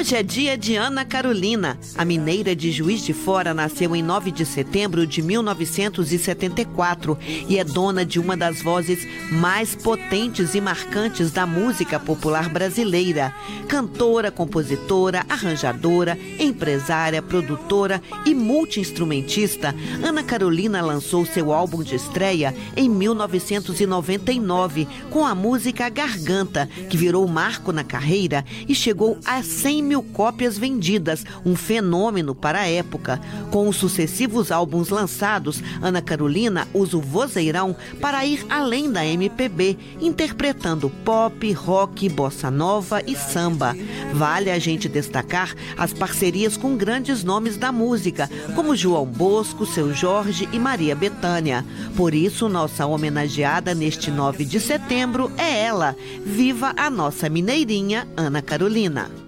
Hoje é dia de Ana Carolina. A mineira de Juiz de Fora nasceu em 9 de setembro de 1974 e é dona de uma das vozes mais potentes e marcantes da música popular brasileira. Cantora, compositora, arranjadora, empresária, produtora e multi-instrumentista, Ana Carolina lançou seu álbum de estreia em 1999 com a música Garganta, que virou marco na carreira e chegou a 100 mil cópias vendidas, um fenômeno para a época. Com os sucessivos álbuns lançados, Ana Carolina usa o vozeirão para ir além da MPB, interpretando pop, rock, bossa nova e samba. Vale a gente destacar as parcerias com grandes nomes da música, como João Bosco, Seu Jorge e Maria Bethânia. Por isso, nossa homenageada neste 9 de setembro é ela. Viva a nossa mineirinha Ana Carolina!